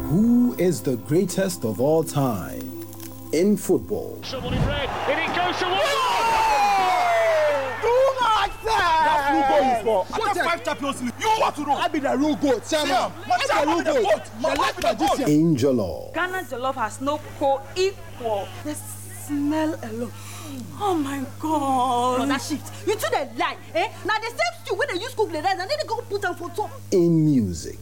Who is the greatest of all time in football? Someone in red, and it goes to What's 5 Champions League? You want to know? I be the real goat. In Jollof. Ghana Jollof has no co-equal. The smell alone. Oh my God. On that shift. You two the lie. Now the same stew when they use cook the rice and then they go put them for top. In music.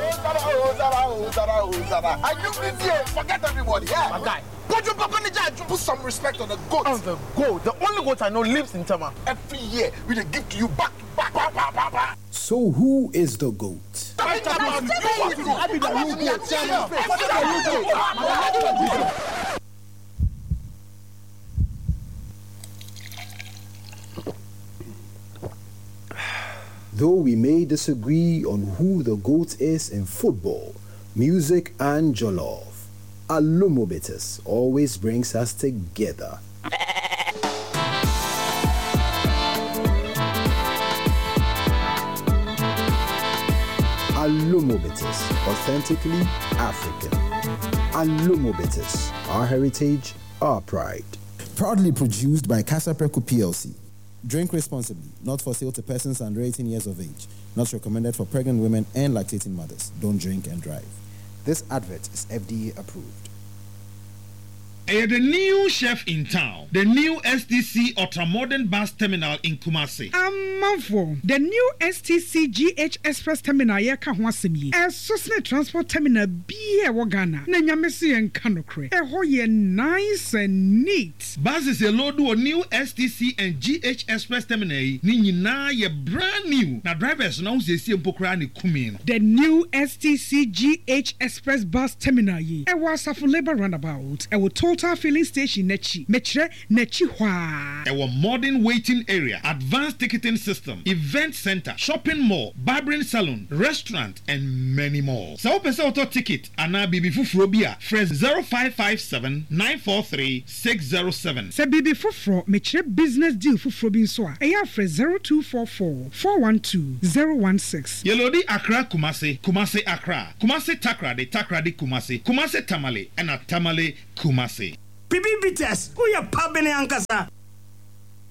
Are you busy? Forget everybody. Yeah. My guy. Put some respect on the goat. On the goat. The only goat I know lives in Tama. Every year we dey give to you back. So who is the GOAT? I be the real goat. Though we may disagree on who the GOAT is in football, music and jollof, Alumobitis always brings us together. Alumobitis, authentically African. Alumobitis, our heritage, our pride. Proudly produced by Casa Preco PLC. Drink responsibly, not for sale to persons under 18 years of age. Not recommended for pregnant women and lactating mothers. Don't drink and drive. This advert is FDA approved. The new chef in town, the new STC Ultramodern Bus Terminal in Kumasi. Amanfo, the new STC GH Express Terminal here ka ho asem yi. Sosne transport terminal bi e wo Ghana. Na nyamesi en kanokre. Ho ye nice and neat. Buses a load o new STC and GH Express Terminal yi ni nyina ye brand new. Na drivers na usiesie mpokra ne kumi no. The new STC GH Express Bus Terminal yi. Wo Asafo Labour Roundabout. Wo Total Filling Station nechi mechre nechi hwa. Our modern waiting area, advanced ticketing system, event center, shopping mall, barbering salon, restaurant, and many more. So pesa auto ticket ana bibi fufuro bia fresh 0557 943 607. Se bibi fufuro mechre business deal fufuro bi nso a eya fresh 0244 412 016. Yelodi Accra Kumasi, Kumasi Accra, Kumasi Takrade, Takrade Kumasi, Kumasi Tamale, and a Tamale Kumasi. Bibi Bites, who ya pabene ankasa?